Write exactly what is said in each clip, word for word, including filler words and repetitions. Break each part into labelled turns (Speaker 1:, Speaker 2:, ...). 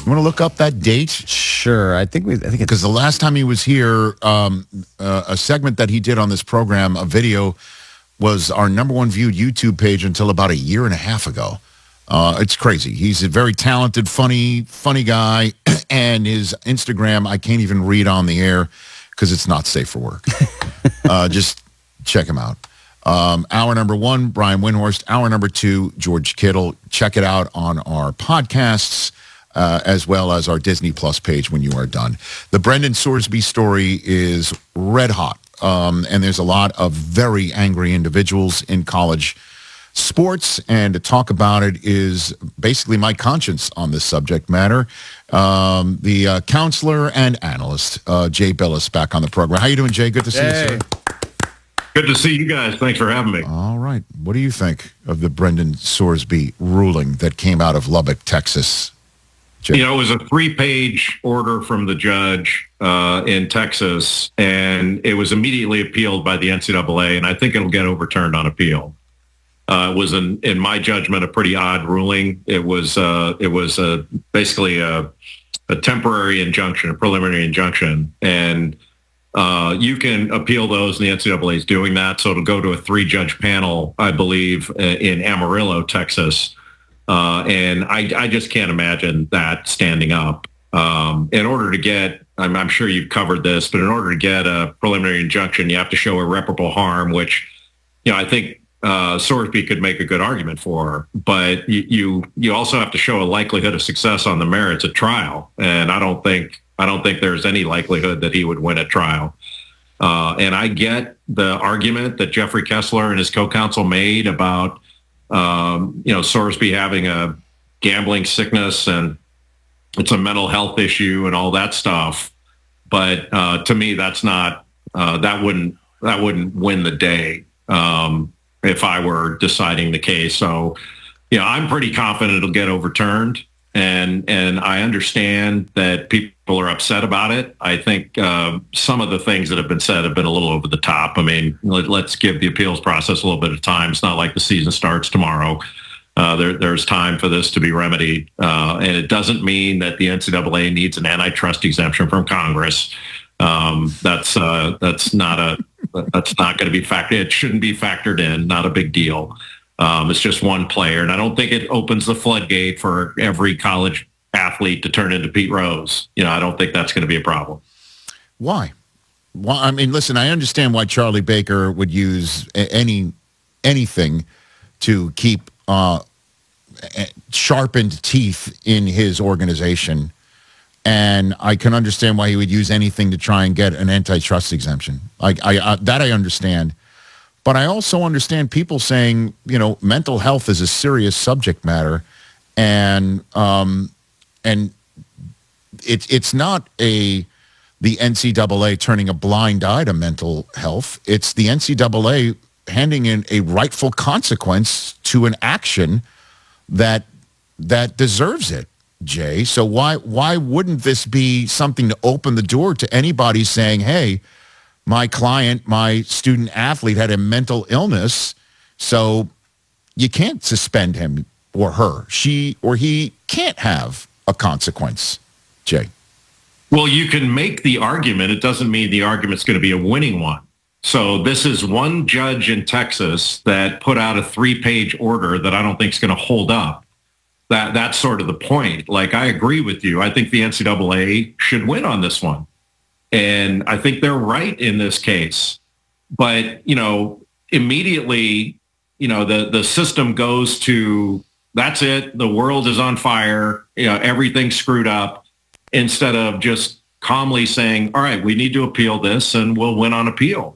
Speaker 1: You want to look up that date?
Speaker 2: Sure. I think we. I think
Speaker 1: Because the last time he was here, um, uh, a segment that he did on this program, a video, was our number one viewed YouTube page until about a year and a half ago. Uh, it's crazy. He's a very talented, funny, funny guy, and his Instagram I can't even read on the air because it's not safe for work. uh, just check him out. Um, hour number one, Brian Windhorst. Hour number two, George Kittle. Check it out on our podcasts. Uh, as well as our Disney Plus page when you are done. The Brendan Sorsby story is red hot, um, and there's a lot of very angry individuals in college sports, and to talk about it is basically my conscience on this subject matter. Um, the uh, counselor and analyst, uh, Jay Billis, back on the program. How you doing, Jay? Good to see
Speaker 2: Hey.
Speaker 1: you, sir.
Speaker 3: Good to see you guys. Thanks for having me.
Speaker 1: All right. What do you think of the Brendan Sorsby ruling that came out of Lubbock, Texas?
Speaker 3: You know, it was a three-page order from the judge uh, in Texas, and it was immediately appealed by the N C double A, and I think it'll get overturned on appeal. Uh, it was, an, in my judgment, a pretty odd ruling. It was uh, it was uh, basically a, a temporary injunction, a preliminary injunction, and uh, you can appeal those, and the N C double A is doing that, so it'll go to a three-judge panel, I believe, in Amarillo, Texas. Uh, and I, I just can't imagine that standing up. Um, in order to get, I'm, I'm sure you've covered this, but in order to get a preliminary injunction, you have to show irreparable harm, which, you know, I think uh, Sorsby could make a good argument for. But you, you you also have to show a likelihood of success on the merits at trial, and I don't think I don't think there's any likelihood that he would win at trial. Uh, and I get the argument that Jeffrey Kessler and his co-counsel made about. Um, you know, Sorsby having a gambling sickness and it's a mental health issue and all that stuff. But uh, to me, that's not uh, that wouldn't that wouldn't win the day um, if I were deciding the case. So, you know, I'm pretty confident it'll get overturned. And and I understand that people are upset about it. I think uh, some of the things that have been said have been a little over the top. I mean, let, let's give the appeals process a little bit of time. It's not like the season starts tomorrow. Uh, there, there's time for this to be remedied. Uh, and it doesn't mean that the N C double A needs an antitrust exemption from Congress. Um, that's uh, that's not a that's not going to be factored. It shouldn't be factored in. Not a big deal. Um, it's just one player, and I don't think it opens the floodgate for every college athlete to turn into Pete Rose. You know, I don't think that's going to be a problem.
Speaker 1: Why? Why? I mean, listen, I understand why Charlie Baker would use any anything to keep uh, sharpened teeth in his organization, and I can understand why he would use anything to try and get an antitrust exemption. Like I, I that I understand. But I also understand people saying, you know, mental health is a serious subject matter, and um, and it's it's not a the N C double A turning a blind eye to mental health. It's the N C double A handing in a rightful consequence to an action that that deserves it, Jay. So why why wouldn't this be something to open the door to anybody saying, hey, my client, my student athlete had a mental illness, so you can't suspend him or her. She or he can't have a consequence, Jay.
Speaker 3: Well, you can make the argument. It doesn't mean the argument's going to be a winning one. So this is one judge in Texas that put out a three-page order that I don't think is going to hold up. That That's sort of the point. Like, I agree with you. I think the N C double A should win on this one. And I think they're right in this case. But, you know, immediately, you know, the, the system goes to, that's it, the world is on fire, you know, everything's screwed up, instead of just calmly saying, all right, we need to appeal this and we'll win on appeal.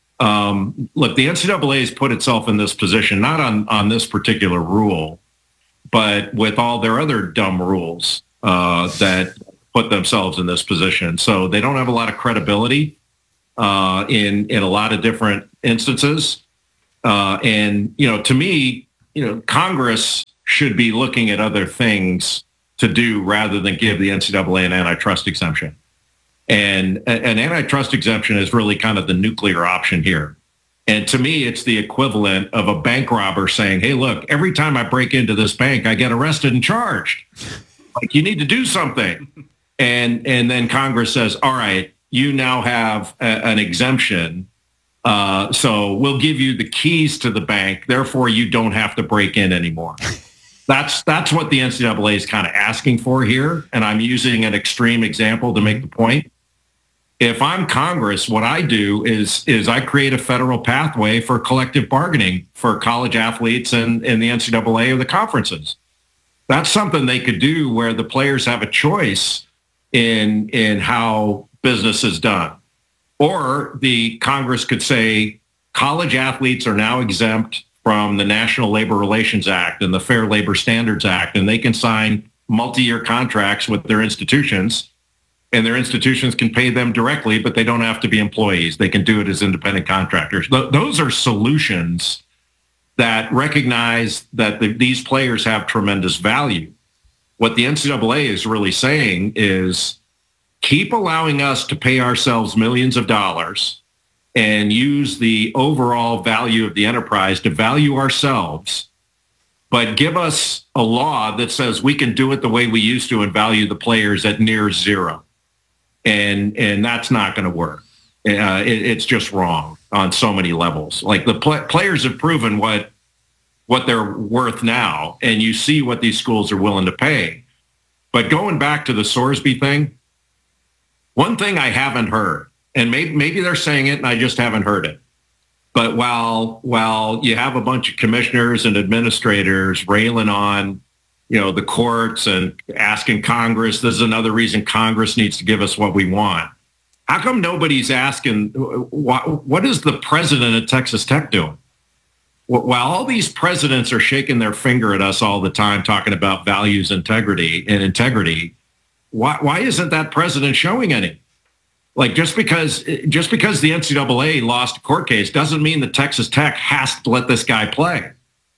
Speaker 3: Um, look, the N C double A has put itself in this position, not on, on this particular rule, but with all their other dumb rules uh, that put themselves in this position. So they don't have a lot of credibility uh, in in a lot of different instances. Uh, and, you know, to me, you know, Congress should be looking at other things to do rather than give the N C double A an antitrust exemption. And an antitrust exemption is really kind of the nuclear option here. And to me, it's the equivalent of a bank robber saying, hey, look, every time I break into this bank, I get arrested and charged. Like, you need to do something. And and then Congress says, all right, you now have a, an exemption. Uh, so we'll give you the keys to the bank. Therefore, you don't have to break in anymore. That's that's what the N C double A is kind of asking for here. And I'm using an extreme example to make the point. If I'm Congress, what I do is is I create a federal pathway for collective bargaining for college athletes and, and the N C double A or the conferences. That's something they could do where the players have a choice in in how business is done. Or the Congress could say college athletes are now exempt from the National Labor Relations Act and the Fair Labor Standards Act, and they can sign multi-year contracts with their institutions, and their institutions can pay them directly, but they don't have to be employees. They can do it as independent contractors. Th- those are solutions that recognize that the, these players have tremendous value. What the N C double A is really saying is keep allowing us to pay ourselves millions of dollars and use the overall value of the enterprise to value ourselves, but give us a law that says we can do it the way we used to and value the players at near zero. And and that's not going to work. Uh, it, it's just wrong on so many levels. Like the pl- players have proven what what they're worth now, and you see what these schools are willing to pay. But going back to the Sorsby thing, one thing I haven't heard, and maybe maybe they're saying it and I just haven't heard it, but while while you have a bunch of commissioners and administrators railing on, you know, the courts and asking Congress, this is another reason Congress needs to give us what we want. How come nobody's asking, what, what is the president of Texas Tech doing? While all these presidents are shaking their finger at us all the time, talking about values, integrity, and integrity, why, why isn't that president showing any? Like, just because just because the N C double A lost a court case doesn't mean that Texas Tech has to let this guy play.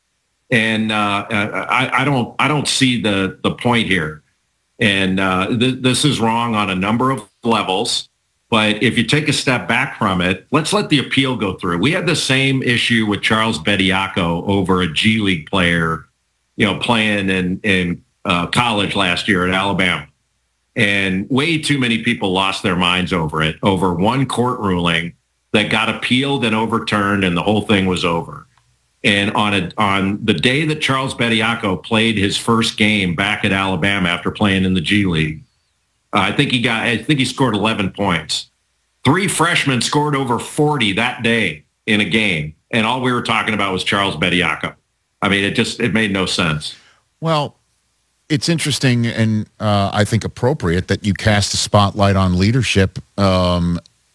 Speaker 3: And uh, I, I don't I don't see the the point here. And uh, th- this is wrong on a number of levels. But if you take a step back from it, let's let the appeal go through. We had the same issue with Charles Bediako over a G League player, you know, playing in in uh, college last year at Alabama. And way too many people lost their minds over it, over one court ruling that got appealed and overturned, and the whole thing was over. And on a, on the day that Charles Bediako played his first game back at Alabama after playing in the G League, uh, I think he got, I think he scored eleven points. Three freshmen scored over forty that day in a game, and all we were talking about was Charles Bediako. I mean, it just it made no sense.
Speaker 1: Well, it's interesting and uh, I think appropriate that you cast a spotlight on leadership um,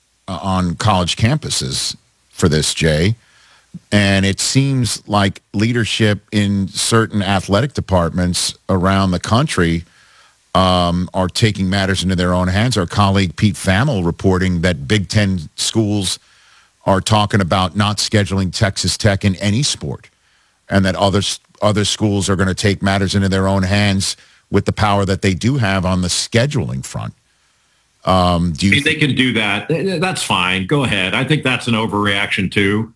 Speaker 1: on college campuses for this, Jay. And it seems like leadership in certain athletic departments around the country um, are taking matters into their own hands. Our colleague Pete Thamel reporting that Big Ten schools are talking about not scheduling Texas Tech in any sport, and that other other schools are going to take matters into their own hands with the power that they do have on the scheduling front. Um, do you
Speaker 3: I mean,
Speaker 1: th-
Speaker 3: they can do that. That's fine. Go ahead. I think that's an overreaction too.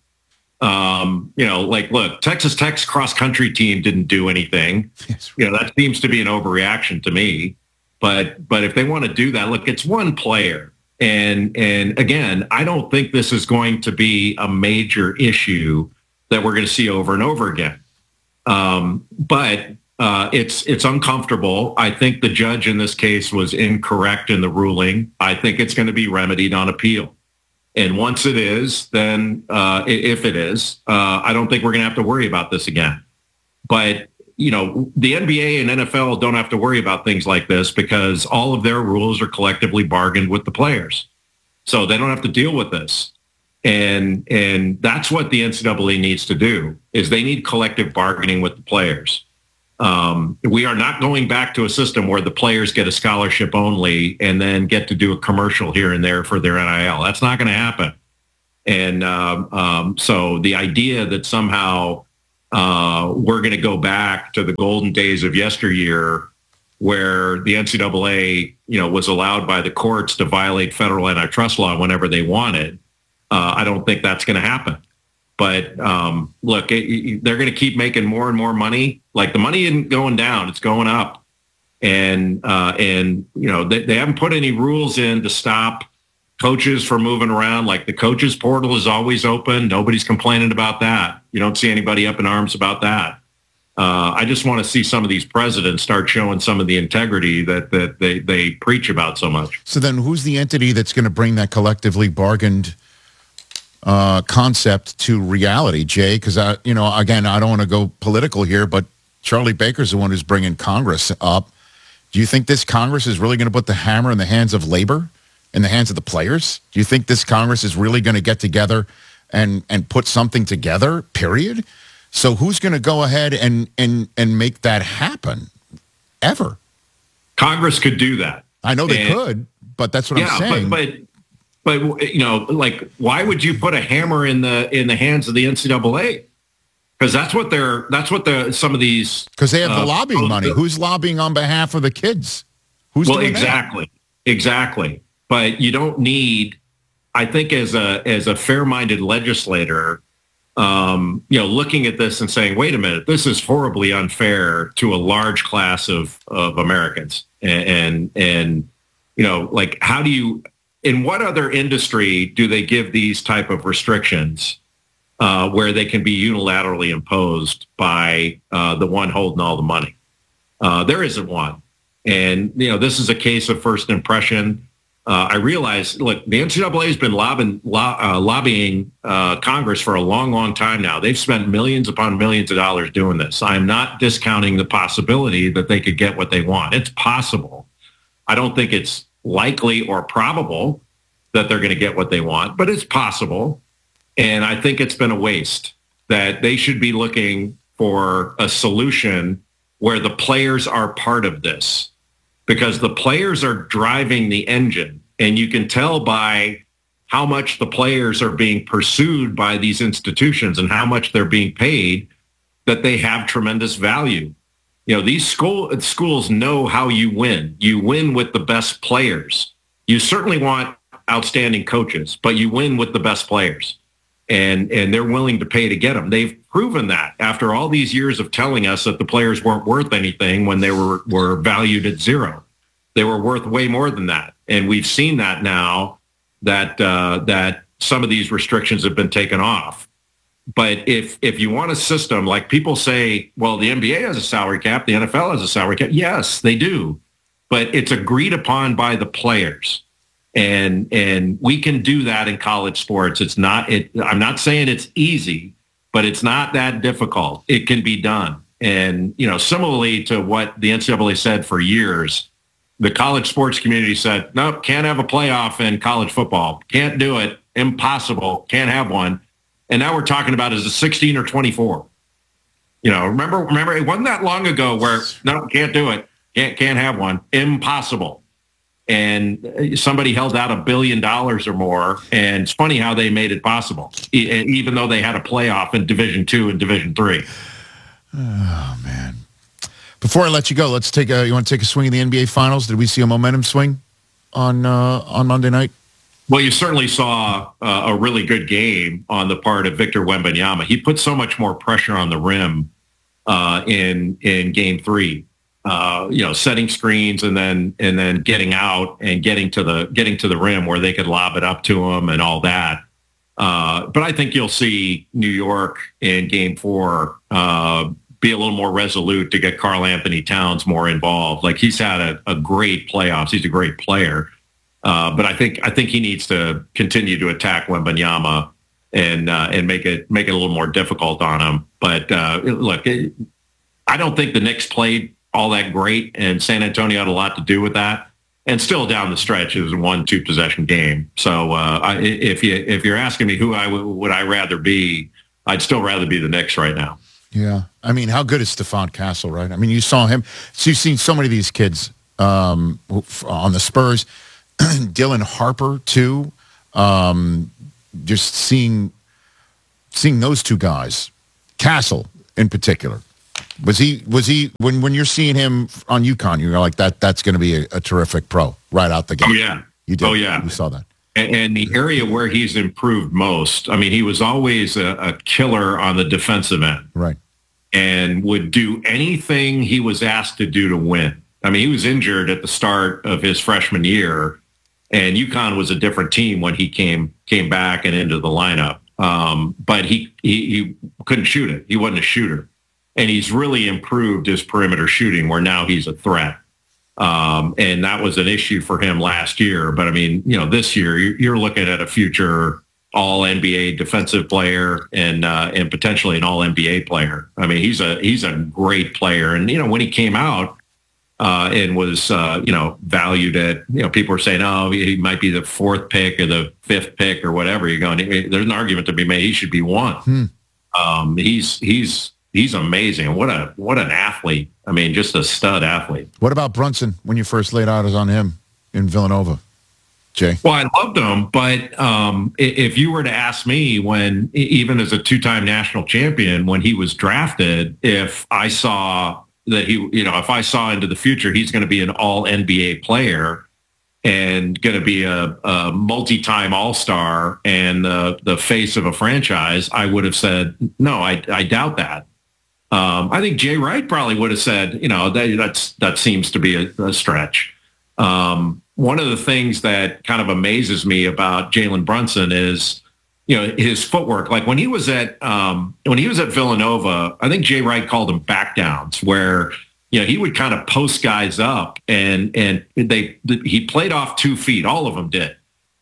Speaker 3: Um, you know, like, look, Texas Tech's cross-country team didn't do anything.
Speaker 1: Yes.
Speaker 3: You know, that seems to be an overreaction to me. But but if they want to do that, look, it's one player. And and again, I don't think this is going to be a major issue that we're going to see over and over again. Um, but uh, it's it's uncomfortable. I think the judge in this case was incorrect in the ruling. I think it's going to be remedied on appeal. And once it is, then uh, if it is, uh, I don't think we're going to have to worry about this again. But, you know, the N B A and N F L don't have to worry about things like this because all of their rules are collectively bargained with the players. So they don't have to deal with this. And and that's what the N C double A needs to do, is they need collective bargaining with the players. Um, we are not going back to a system where the players get a scholarship only and then get to do a commercial here and there for their N I L. That's not going to happen. And um, um, so the idea that somehow uh, we're going to go back to the golden days of yesteryear where the N C double A, you know, was allowed by the courts to violate federal antitrust law whenever they wanted, uh, I don't think that's going to happen. But um, look, it, it, they're going to keep making more and more money. Like, the money isn't going down; it's going up. And, uh, and you know, they, they haven't put any rules in to stop coaches from moving around. Like the coaches portal is always open. Nobody's complaining about that. You don't see anybody up in arms about that. Uh, I just want to see some of these presidents start showing some of the integrity that, that they, they preach about so much.
Speaker 1: So then who's the entity that's going to bring that collectively bargained uh, concept to reality, Jay? Because, I, you know, again, I don't want to go political here, but Charlie Baker's the one who's bringing Congress up. Do you think this Congress is really going to put the hammer in the hands of labor, in the hands of the players? Do you think this Congress is really going to get together and, and put something together, period? So who's going to go ahead and, and, and make that happen ever?
Speaker 3: Congress could do that.
Speaker 1: I know they
Speaker 3: and,
Speaker 1: could, but that's what
Speaker 3: yeah,
Speaker 1: I'm saying.
Speaker 3: But, but, but, you know, like, why would you put a hammer in the in the hands of the N C double A? Because that's what they're, that's what the some of these...
Speaker 1: Because they have the
Speaker 3: uh,
Speaker 1: lobbying money.
Speaker 3: the,
Speaker 1: Who's lobbying on behalf of the kids? Who's
Speaker 3: well,
Speaker 1: doing
Speaker 3: exactly,
Speaker 1: that?
Speaker 3: exactly. But you don't need, I think as a as a fair-minded legislator, um, you know, looking at this and saying, wait a minute, this is horribly unfair to a large class of, of Americans. And, and, and, you know, like, how do you, in what other industry do they give these type of restrictions uh, where they can be unilaterally imposed by uh, the one holding all the money? Uh, there isn't one. And, you know, this is a case of first impression. Uh, I realize, look, the N C double A has been lobbying, lo- uh, lobbying uh, Congress for a long, long time now. They've spent millions upon millions of dollars doing this. I'm not discounting the possibility that they could get what they want. It's possible. I don't think it's likely or probable that they're going to get what they want, but it's possible. And I think it's been a waste, that they should be looking for a solution where the players are part of this. Because the players are driving the engine, and you can tell by how much the players are being pursued by these institutions and how much they're being paid that they have tremendous value. You know, these school schools know how you win. You win with the best players. You certainly want outstanding coaches, but you win with the best players. And, and they're willing to pay to get them. They've proven that after all these years of telling us that the players weren't worth anything when they were, were valued at zero. They were worth way more than that. And we've seen that now that uh, that some of these restrictions have been taken off. But if if you want a system, like people say, well, the N B A has a salary cap, the N F L has a salary cap. Yes, they do. But it's agreed upon by the players. And and we can do that in college sports. It's not, it, I'm not saying it's easy, but it's not that difficult. It can be done. And, you know, similarly to what the N C double A said for years, the college sports community said, nope, can't have a playoff in college football. Can't do it. Impossible. Can't have one. And now we're talking about is it sixteen or twenty-four? You know, remember, remember, it wasn't that long ago where, no, can't do it. Can't, can't have one. Impossible. And somebody held out a billion dollars or more. And it's funny how they made it possible, even though they had a playoff in Division Two and Division Three.
Speaker 1: Oh, man. Before I let you go, let's take a, you want to take a swing at the N B A Finals? Did we see a momentum swing on uh, on Monday night?
Speaker 3: Well, you certainly saw uh, a really good game on the part of Victor Wembanyama. He put so much more pressure on the rim uh, in in Game Three. Uh, you know, setting screens and then and then getting out and getting to the getting to the rim where they could lob it up to him and all that. Uh, but I think you'll see New York in Game Four uh, be a little more resolute to get Karl Anthony Towns more involved. Like, he's had a, a great playoffs. He's a great player, uh, but I think I think he needs to continue to attack Wembanyama and uh, and make it make it a little more difficult on him. But uh, look, it, I don't think the Knicks played all that great, and San Antonio had a lot to do with that. And still down the stretch, it was a one, two possession game. So uh, I, if you if you're asking me who I w- would I rather be, I'd still rather be the Knicks right now.
Speaker 1: Yeah, I mean, how good is Stephon Castle, right? I mean, you saw him. So you've seen so many of these kids um, on the Spurs. Dylan Harper too. Um, just seeing seeing those two guys, Castle in particular. Was he, was he, when, when you're seeing him on UConn, you're like, that, that's going to be a, a terrific pro right out the gate.
Speaker 3: Oh, yeah.
Speaker 1: You did.
Speaker 3: Oh, yeah.
Speaker 1: You saw that.
Speaker 3: And, and the area where he's improved most, I mean, he was always a, a killer on the defensive end.
Speaker 1: Right.
Speaker 3: And would do anything he was asked to do to win. I mean, he was injured at the start of his freshman year, and UConn was a different team when he came came back and into the lineup. Um, but he, he he couldn't shoot it. He wasn't a shooter. And he's really improved his perimeter shooting where now he's a threat. Um, and that was an issue for him last year. But, I mean, you know, this year you're, you're looking at a future all N B A defensive player and uh, and potentially an all N B A player. I mean, he's a he's a great player. And, you know, when he came out uh, and was, uh, you know, valued at, you know, people were saying, oh, he might be the fourth pick or the fifth pick or whatever. You're going, there's an argument to be made. He should be one. Hmm. Um, he's he's. He's amazing. What a what an athlete. I mean, just a stud athlete.
Speaker 1: What about Brunson when you first laid eyes on him in Villanova, Jay?
Speaker 3: Well, I loved him, but um, if you were to ask me when, even as a two-time national champion, when he was drafted, if I saw that he, you know, if I saw into the future, he's going to be an all N B A player and going to be a, a multi-time all-star and the, the face of a franchise, I would have said, no, I, I doubt that. Um, I think Jay Wright probably would have said, you know, that that's, that seems to be a, a stretch. Um, one of the things that kind of amazes me about Jalen Brunson is, you know, his footwork. Like when he was at um, when he was at Villanova, I think Jay Wright called them back downs, where, you know, he would kind of post guys up and and they he played off two feet. All of them did,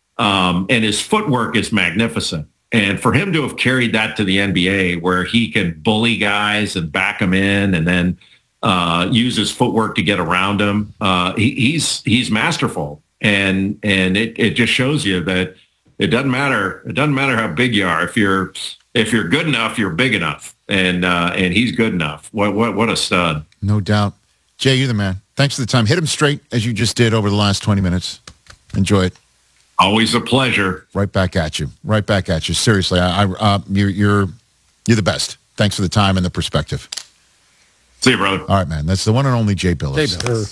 Speaker 3: um, and his footwork is magnificent. And for him to have carried that to the N B A, where he can bully guys and back them in, and then uh, use his footwork to get around them, uh, he, he's he's masterful. And and it, it just shows you that it doesn't matter. It doesn't matter how big you are. If you're if you're good enough, you're big enough. And uh, and he's good enough. What what what a stud!
Speaker 1: No doubt. Jay, you're the man. Thanks for the time. Hit him straight as you just did over the last twenty minutes. Enjoy it.
Speaker 3: Always a pleasure.
Speaker 1: Right back at you. Right back at you. Seriously, I, I uh, you're you're you're the best. Thanks for the time and the perspective.
Speaker 3: See you, brother.
Speaker 1: All right, man. That's the one and only Jay Billis.
Speaker 2: Jay Billis.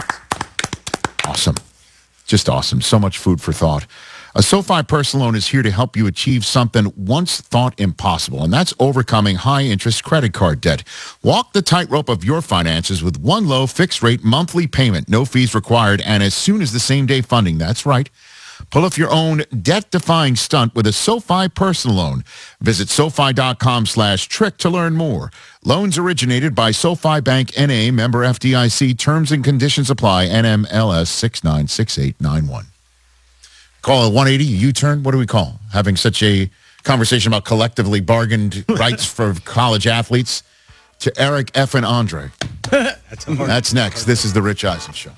Speaker 1: Awesome. Just awesome. So much food for thought. A SoFi personal loan is here to help you achieve something once thought impossible, and that's overcoming high-interest credit card debt. Walk the tightrope of your finances with one low fixed-rate monthly payment, no fees required, and as soon as the same-day funding. That's right. Pull off your own debt-defying stunt with a SoFi personal loan. Visit SoFi.com slash trick to learn more. Loans originated by SoFi Bank N A, member F D I C. Terms and conditions apply. N M L S six nine six eight nine one. Call a one eighty, U-turn. What do we call? Having such a conversation about collectively bargained rights for college athletes. To Eric F. and Andre. That's, That's next. This is the Rich Eisen Show.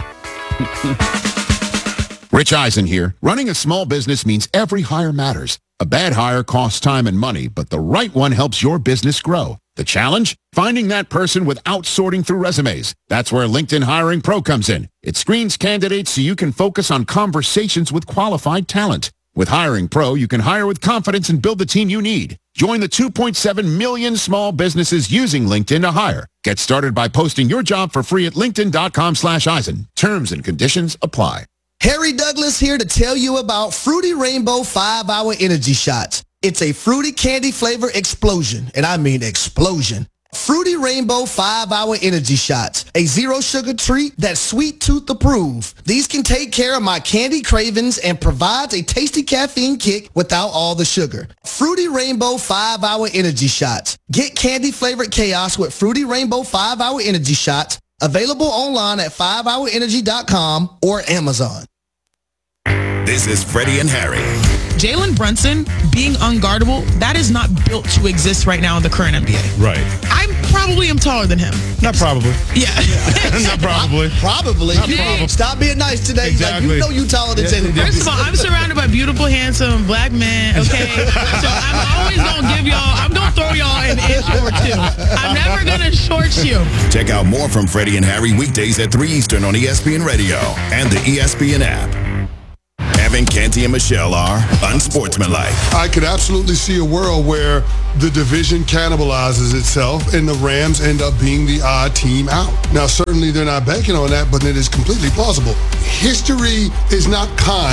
Speaker 1: Rich Eisen here. Running a small business means every hire matters. A bad hire costs time and money, but the right one helps your business grow. The challenge? Finding that person without sorting through resumes. That's where LinkedIn Hiring Pro comes in. It screens candidates so you can focus on conversations with qualified talent. With Hiring Pro, you can hire with confidence and build the team you need. Join the two point seven million small businesses using LinkedIn to hire. Get started by posting your job for free at linkedin.com slash Eisen. Terms and conditions apply.
Speaker 4: Harry Douglas here to tell you about Fruity Rainbow five hour Energy Shots. It's a fruity candy flavor explosion, and I mean explosion. Fruity Rainbow five hour Energy Shots, a zero-sugar treat that's sweet tooth approved. These can take care of my candy cravings and provides a tasty caffeine kick without all the sugar. Fruity Rainbow five hour Energy Shots. Get candy-flavored chaos with Fruity Rainbow five hour Energy Shots. Available online at five hour energy dot com or Amazon.
Speaker 5: This is Freddie and Harry.
Speaker 6: Jalen Brunson being unguardable, that is not built to exist right now in the current N B A.
Speaker 7: Right.
Speaker 6: I probably am taller than him.
Speaker 7: Not probably.
Speaker 6: Yeah.
Speaker 7: Not probably.
Speaker 4: Probably.
Speaker 7: Not probably.
Speaker 4: Stop being nice today.
Speaker 7: Exactly.
Speaker 4: Like, you know you taller than Jalen Brunson.
Speaker 6: First of all, I'm surrounded by beautiful, handsome black men, okay? So I'm always going to give y'all, I'm going to throw y'all an inch or two. I'm never going to short you.
Speaker 5: Check out more from Freddie and Harry weekdays at three Eastern on E S P N Radio and the E S P N app. Evan, Canty, and Michelle are unsportsmanlike.
Speaker 8: I could absolutely see a world where the division cannibalizes itself and the Rams end up being the odd team out. Now, certainly they're not banking on that, but it is completely plausible. History is not kind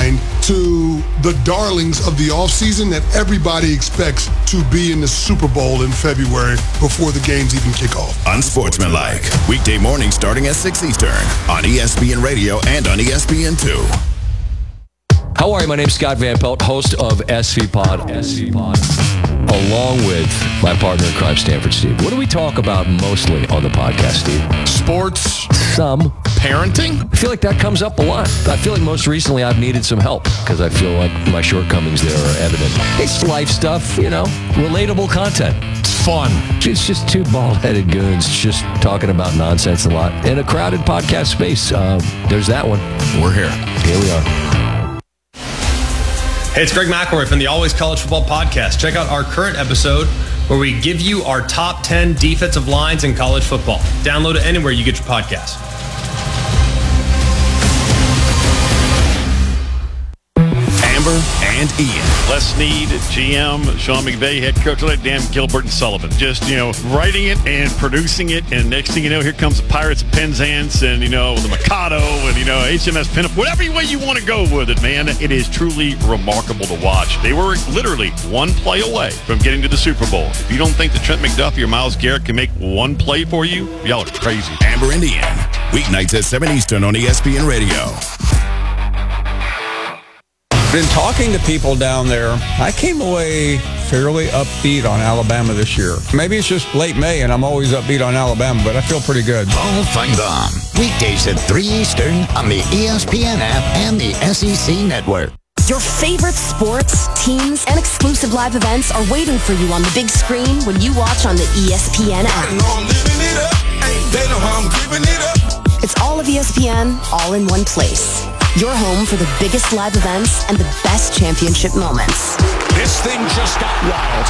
Speaker 8: to the darlings of the offseason that everybody expects to be in the Super Bowl in February before the games even kick off.
Speaker 5: Unsportsmanlike. Weekday morning starting at six Eastern on E S P N Radio and on E S P N two.
Speaker 7: How are you? My name's Scott Van Pelt, host of S V Pod, S V Pod, along with my partner in crime, Stanford Steve. What do we talk about mostly on the podcast, Steve?
Speaker 9: Sports.
Speaker 7: Some.
Speaker 9: Parenting.
Speaker 7: I feel like that comes up a lot. I feel like most recently I've needed some help because I feel like my shortcomings there are evident. It's life stuff, you know, relatable content.
Speaker 9: It's fun.
Speaker 7: It's just two bald-headed goons just talking about nonsense a lot in a crowded podcast space. Uh, there's that one.
Speaker 9: We're here.
Speaker 7: Here we are.
Speaker 10: Hey, it's Greg McElroy from the Always College Football Podcast. Check out our current episode where we give you our top ten defensive lines in college football. Download it anywhere you get your podcast.
Speaker 5: Amber and Ian.
Speaker 11: Les Snead, G M, Sean McVay, head coach, like Dan Gilbert and Sullivan. Just, you know, writing it and producing it, and next thing you know, here comes the Pirates of Penzance and, you know, the Mikado and, you know, H M S Pinup, whatever way you want to go with it, man. It is truly remarkable to watch. They were literally one play away from getting to the Super Bowl. If you don't think that Trent McDuffie or Myles Garrett can make one play for you, y'all are crazy.
Speaker 5: Amber and Ian. Weeknights at seven Eastern on E S P N Radio.
Speaker 12: Been talking to people down there. I came away fairly upbeat on Alabama this year. Maybe it's just late May and I'm always upbeat on Alabama, but I feel pretty good.
Speaker 13: Ball Fight On. Weekdays at three Eastern on the E S P N app and the S E C Network.
Speaker 14: Your favorite sports, teams, and exclusive live events are waiting for you on the big screen when you watch on the E S P N app.
Speaker 15: I know I'm living it up. They know how I'm giving it up.
Speaker 14: It's all of E S P N, all in one place. Your home for the biggest live events and the best championship moments.
Speaker 15: This thing just got wild.